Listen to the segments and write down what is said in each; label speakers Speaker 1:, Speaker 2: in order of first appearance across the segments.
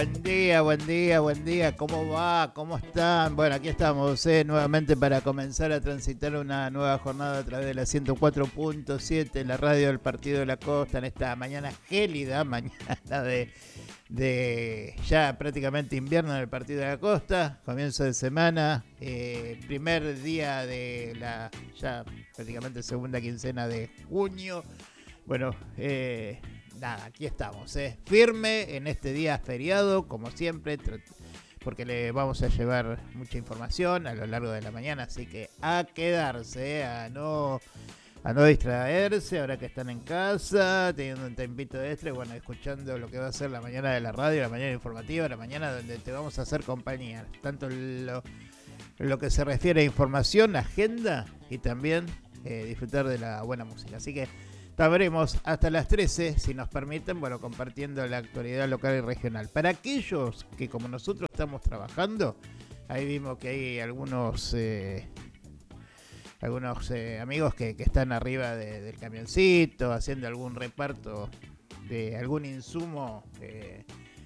Speaker 1: Buen día, buen día, buen día. ¿Cómo va? ¿Cómo están? Bueno, aquí estamos nuevamente para comenzar a transitar una nueva jornada a través de la 104.7, la radio del Partido de la Costa, en esta mañana gélida, mañana de ya prácticamente invierno en el Partido de la Costa, comienzo de semana, primer día de la ya prácticamente segunda quincena de junio. Bueno, nada, aquí estamos, firme en este día feriado, como siempre, porque le vamos a llevar mucha información a lo largo de la mañana, así que a quedarse, a no distraerse, ahora que están en casa, teniendo un tempito de extra, y bueno, escuchando lo que va a ser la mañana de la radio, la mañana informativa, la mañana donde te vamos a hacer compañía, tanto lo que se refiere a información, agenda y también disfrutar de la buena música. Así que estaremos hasta las 13, si nos permiten, bueno, compartiendo la actualidad local y regional. Para aquellos que como nosotros estamos trabajando, ahí vimos que hay algunos amigos que están arriba del camioncito, haciendo algún reparto de algún insumo de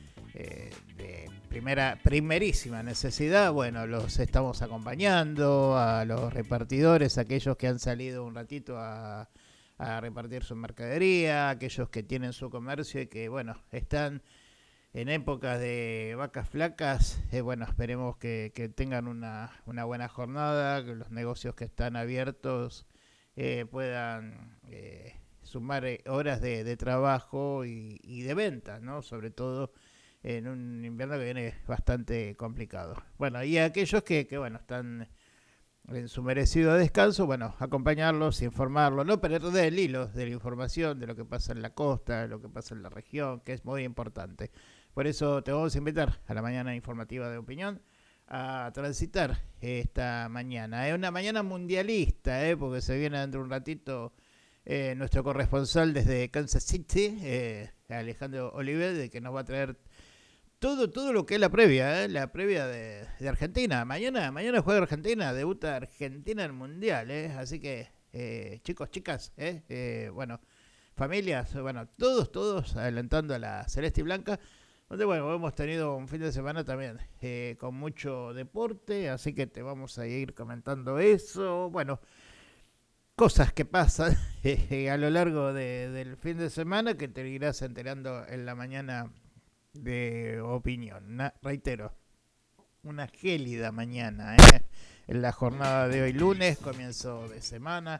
Speaker 1: primerísima necesidad. Bueno, los estamos acompañando, a los repartidores, aquellos que han salido un ratito a repartir su mercadería, aquellos que tienen su comercio y que, bueno, están en épocas de vacas flacas. Bueno, esperemos que tengan una buena jornada, que los negocios que están abiertos puedan sumar horas de trabajo y de venta, ¿no? Sobre todo en un invierno que viene bastante complicado. Bueno, y aquellos que bueno, están en su merecido descanso, bueno, acompañarlos, informarlos, no perder el hilo de la información, de lo que pasa en la costa, de lo que pasa en la región, que es muy importante. Por eso te vamos a invitar a la mañana informativa de Opinión a transitar esta mañana. Es una mañana mundialista, porque se viene dentro de un ratito nuestro corresponsal desde Kansas City, Alejandro Olivet, que nos va a traer todo lo que es la previa de Argentina. Mañana juega Argentina, debuta Argentina en el Mundial, así que chicos, chicas, bueno, familias, bueno, todos adelantando a la Celeste y Blanca, donde bueno, hemos tenido un fin de semana también con mucho deporte, así que te vamos a ir comentando eso, bueno, cosas que pasan a lo largo del fin de semana que te irás enterando en la mañana de Opinión. Reitero, una gélida mañana en la jornada de hoy lunes, comienzo de semana.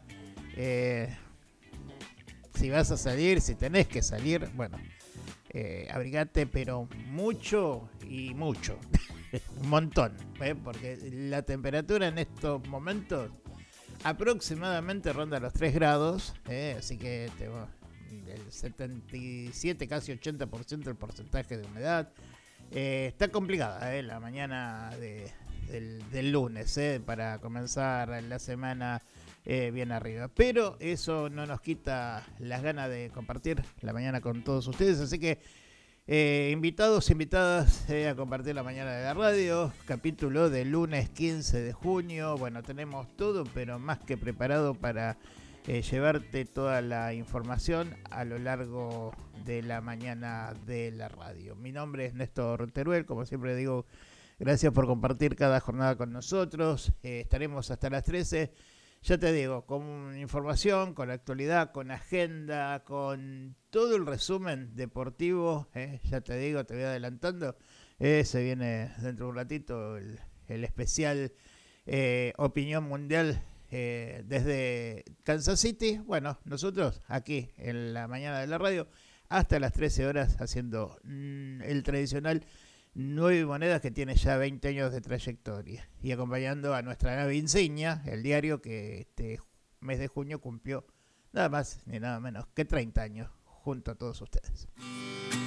Speaker 1: Si vas a salir, si tenés que salir, bueno, abrigate, pero mucho y mucho, un montón, porque la temperatura en estos momentos aproximadamente ronda los 3 grados, así que el 77, casi 80% del porcentaje de humedad. Está complicada la mañana del lunes, para comenzar la semana bien arriba. Pero eso no nos quita las ganas de compartir la mañana con todos ustedes. Así que invitados, invitadas a compartir la mañana de la radio. Capítulo del lunes 15 de junio. Bueno, tenemos todo, pero más que preparado para llevarte toda la información a lo largo de la mañana de la radio. Mi nombre es Néstor Teruel, como siempre digo, gracias por compartir cada jornada con nosotros. Estaremos hasta las 13, ya te digo, con información, con actualidad, con agenda, con todo el resumen deportivo, ya te digo, te voy adelantando, se viene dentro de un ratito el especial Opinión Mundial desde Kansas City. Bueno, nosotros aquí en la mañana de la radio hasta las 13 horas haciendo el tradicional 9 monedas, que tiene ya 20 años de trayectoria, y acompañando a nuestra nave insignia, el diario, que este mes de junio cumplió nada más ni nada menos que 30 años junto a todos ustedes.